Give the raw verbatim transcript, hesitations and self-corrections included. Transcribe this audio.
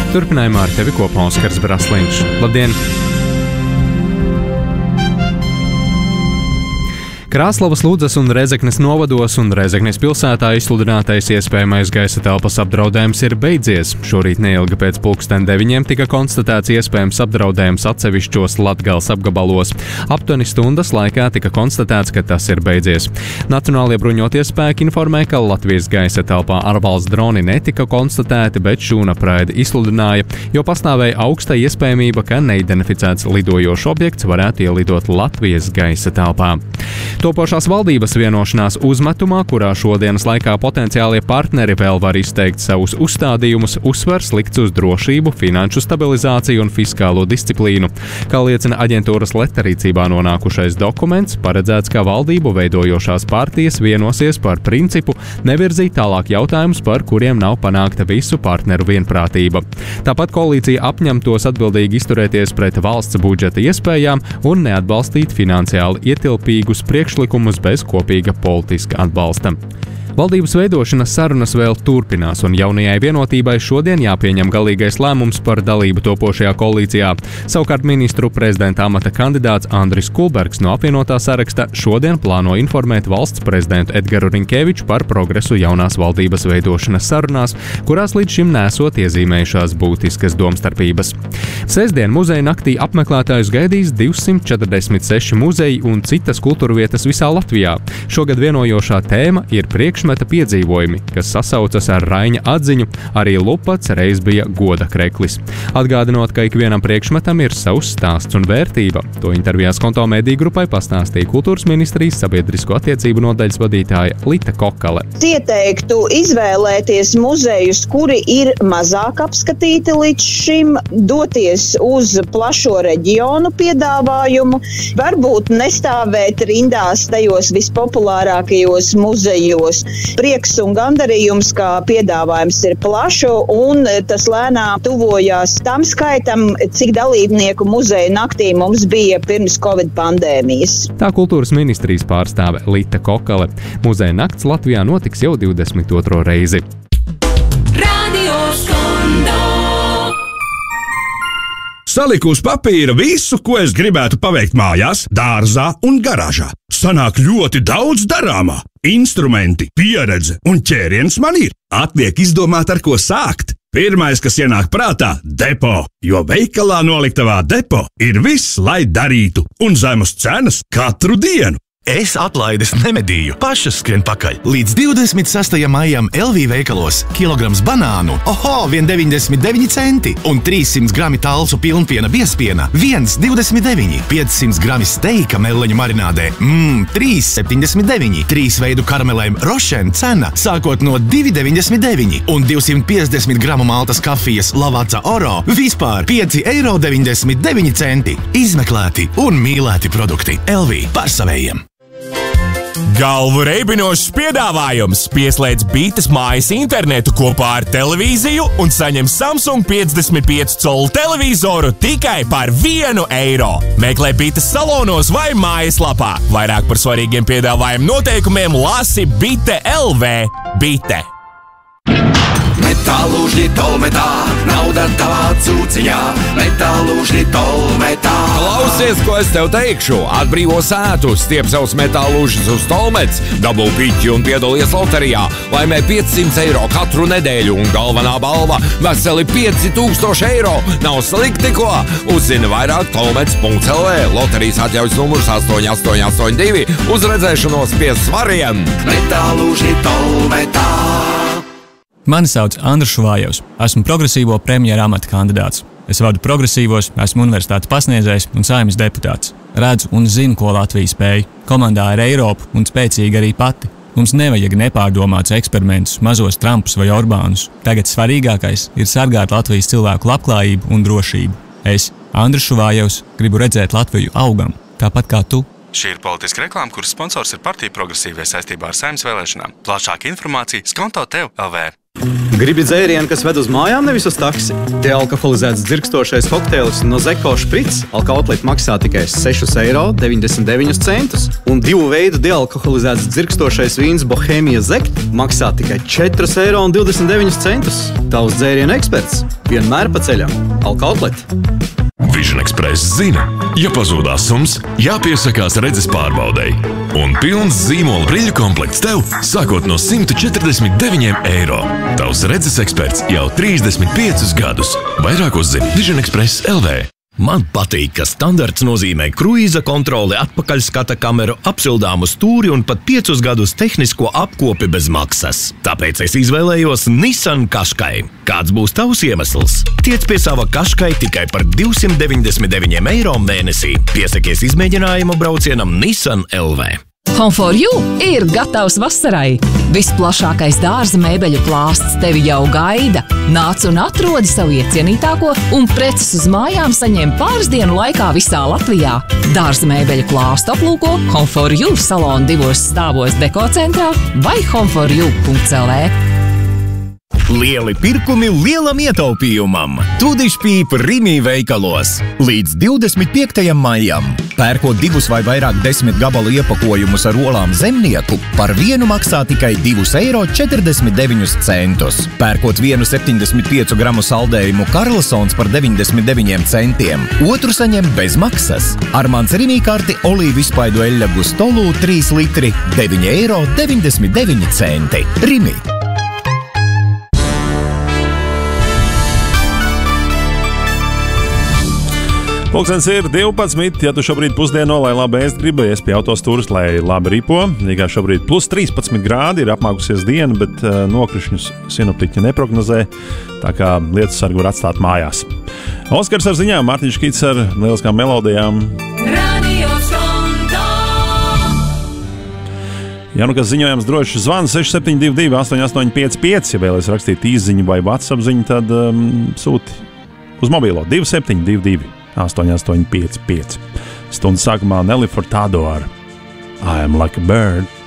Turpinājumā ar tevi kopā Oskars Brasliņš. Labdien! Krāslavas, Ludzas un Rēzeknes novados un Rēzeknes pilsētā izsludinātais iespējamais gaisa telpas apdraudējums ir beidzies. Šorīt neilgi pēc pulksten deviņiem tika konstatēts iespējams apdraudējums atsevišķos Latgales apgabalos. Aptuveni stundas laikā tika konstatēts, ka tas ir beidzies. Nacionālie bruņotie spēki informē, ka Latvijas gaisa telpā ārvalsts droni netika konstatēti, bet šūna praidi izsludināja, jo pastāvēja augsta iespējamība, ka neidentificēts lidojošs objekts varētu ielidot Latvijas gaisa telpā. Topošās valdības vienošanās uzmetumā, kurā šodienas laikā potenciālie partneri vēl var izteikt savus uzstādījumus, uzsvers likts uz drošību, finanšu stabilizāciju un fiskālo disciplīnu. Kā liecina aģentūras Leta rīcībā nonākušais dokuments, paredzēts, ka valdību veidojošās partijas vienosies par principu nevirzīt tālāk jautājumus, par kuriem nav panākta visu partneru vienprātība. Tāpat koalīcija apņemtos atbildīgi izturēties pret valsts budžeta iespējām un neatbalstīt finansiāli ietilpīgus priekšlikumus priekšlikumus bez kopīga politiska atbalsta. Valdības veidošanas sarunas vēl turpinās, un jaunajai vienotībai šodien jāpieņem galīgais lēmums par dalību topošajā koalīcijā. Savukārt ministru prezidenta amata kandidāts Andris Kulbergs no apvienotā saraksta šodien plāno informēt valsts prezidentu Edgaru Riņkeviču par progresu jaunās valdības veidošanas sarunās, kurās līdz šim nesot iezīmējušās būtiskas domstarpības. Sestdien muzeja naktī apmeklētājus gaidīs divsimt četrdesmit seši muzeji un citas kultūrvietas visā Latvijā. Šogad vienojošā tēma ir priekšmeta piedzīvojumi, kas sasaucas ar Raiņa atziņu, arī Lupats reiz bija goda kreklis. Atgādinot, ka ikvienam priekšmetam ir savs stāsts un vērtība. To intervijā Skonto mediju grupai pastāstīja kultūras ministrijas sabiedrisko attiecību nodaļas vadītāja Lita Kokale. Ieteiktu izvēlēties muzejus, kuri ir mazāk apskatīti līdz šim, doties uz plašo reģionu piedāvājumu, varbūt nestāvēt rindās tajos vispopulārākajos muzejos. Prieks un gandarījums, ka piedāvājums ir plašs un tas lēnām tuvojās tam skaitam, cik dalībnieku muzeja naktī mums bija pirms Covid pandēmijas. Tā kultūras ministrijas pārstāve Lita Kokale. Muzeja nakts Latvijā notiks jau divdesmit otro reizi. Saliku uz papīra visu, ko es gribētu paveikt mājās, dārzā un garāžā. Sanāk ļoti daudz darāmā. Instrumenti, pieredze un ķēriens man ir. Atliek izdomāt, ar ko sākt. Pirmais, kas ienāk prātā – depo, jo veikalā noliktavā depo ir viss, lai darītu, un zemes cenas katru dienu. Es atlaides nemedīju, pašas skrien pakaļ. Līdz divdesmit sastajam maijam L V veikalos kilograms banānu, oho, viens deviņdesmit deviņi centi, un trīssimt grami talsu pilnpiena biespiena, viens divdesmit deviņi, piecsimt grami steika meleņu marinādē, mmm, trīs septiņdesmit deviņi, trīs veidu karamelēm Rošen cena, sākot no divi deviņdesmit deviņi, un divsimt piecdesmit gramu maltas kafijas Lavazza Oro, vispār pieci eiro deviņdesmit deviņi centi. Izmeklēti un mīlēti produkti L V par savējiem. Galvu reibinošs piedāvājums! Pieslēdz Bites mājas internetu kopā ar televīziju un saņem Samsung piecdesmit pieci colu televizoru tikai par vienu eiro. Meklē Bites salonos vai mājaslapā. Vairāk par svarīgiem piedāvājumu noteikumiem lasi Bite L V. Bite. Metālūžņi tolmetā, nauda tavā cūciņā, metālūžņi tolmetā. Klausies, ko es tev teikšu, atbrīvo sētu, stiep savus metālūžņus uz tolmets, dabū piķi un piedalies loterijā, laimē piecsimt eiro katru nedēļu un galvenā balva veseli pieci tūkstoši eiro. Nav slikti ko? Uzzini vairāk tolmets punkts L V, loterijas atļaujas numurs astoņi astoņi astoņi divi, uz redzēšanos pie svariem. Metālūžņi tolmetā. Mani sauc Andris Šuvājevs. Esmu progresīvo premjera amata kandidāts. Es vadu progresīvos, esmu universitātes pasniedzējs un Saeimas deputāts. Redzu un zinu, ko Latvija spēj. Komandā ir Eiropa un spēcīga arī pati. Mums nevajag nepārdomāts eksperimentus, mazos Trumpus vai Orbānus. Tagad svarīgākais ir sargāt Latvijas cilvēku labklājību un drošību. Es, Andris Šuvājevs, gribu redzēt Latviju augam, tāpat kā tu. Šī ir politiska reklāma, kuras sponsors ir partija Progresīvie saistībā ar Saeimas vēlēšanām. Plašāka informācija Skonto Tev L V. Gribi dzērienu, kas ved uz mājām, nevis uz taksi? Dealkoholizēts dzirkstošais kokteilis no Zeko Šprits alkoholit maksā tikai seši eiro deviņdesmit deviņi centus. Un divu veidu dealkoholizēts dzirkstošais vīns Bohēmija Zekt maksā tikai četri eiro divdesmit deviņi centus. Tavs dzērienu eksperts vienmēr pa ceļam. Alkoholit. Vision Express zina, ja pazūdās sums, jāpiesakās redzes pārbaudei. Un pilns zīmola brīļu komplekts tev sākot no simt četrdesmit deviņi eiro. Tavs redzes eksperts jau trīsdesmit piecus gadus. Vairāk uzzini Vision Express L V. Man patīk, ka standarts nozīmē kruīza kontroli, atpakaļskata kameru, apsildāmu stūri un pat piecus gadus tehnisko apkopi bez maksas. Tāpēc es izvēlējos Nissan Qashqai. Kāds būs tavs iemesls? Tiec pie sava Qashqai tikai par divsimt deviņdesmit deviņi eiro mēnesī. Piesakies izmēģinājumu braucienam Nissan L V. Home for You ir gatavs vasarai. Visplašākais dārza mēbeļu klāsts tevi jau gaida. Nāc un atrodi savu iecienītāko un preces uz mājām saņem pāris dienu laikā visā Latvijā. Dārza mēbeļu klāstu aplūko Home for You salonu divos stāvos Deko centrā vai home for you punkts l v. Lieli pirkumi lielam ietaupījumam. Tudišpīp Rimi veikalos. Līdz divdesmit piektajam maijam. Pērkot divus vai vairāk desmit gabalu iepakojumus ar olām zemnieku, par vienu maksā tikai divi eiro četrdesmit deviņi centus. Pērkot vienu septiņdesmit piecu gramu saldējumu Karlsons par deviņdesmit deviņiem centiem. Otru saņem bez maksas. Ar mans Rimi karti olīvu izpaidu eļļa Gustolu trīs litri deviņi eiro deviņdesmit deviņi centi. Rimi. Pulkstens ir divpadsmit, ja tu šobrīd pusdieno, lai labi ēst gribi, ies pie autostūras, lai labi ripo. Tikai šobrīd plus trīspadsmit grādi, ir apmākusies diena, bet uh, nokrišņus sinoptiķi neprognozē, tā kā lietus sargu var atstāt mājās. Oskars ar ziņām, Mārtiņš Kits ar lieliskām melodijām. Ja nu kas ziņojams droši zvan seši septiņi divi divi astoņi astoņi pieci pieci, ja vēlies rakstīt īsziņu vai WhatsApp ziņu, tad um, sūti uz mobilo divi septiņi divi divi astoņi astoņi pieci pieci. Stundas sākumā Nelly Furtado ar I Am Like a Bird.